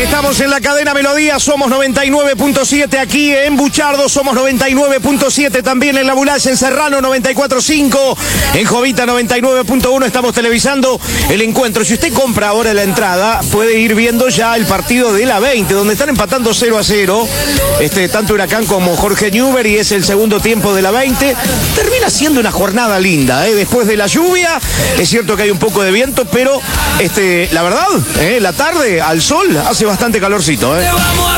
Estamos en la cadena Melodía, somos 99.7 aquí en Buchardo, somos 99.7 también en La Ambulancia, en Serrano 94.5, en Jovita 99.1, estamos televisando el encuentro. Si usted compra ahora la entrada, puede ir viendo ya el partido de la 20, donde están empatando 0-0, tanto Huracán como Jorge Newbery, es el segundo tiempo de la 20. Termina siendo una jornada linda, después de la lluvia, es cierto que hay un poco de viento, pero la verdad, la tarde al sol hace bastante calorcito.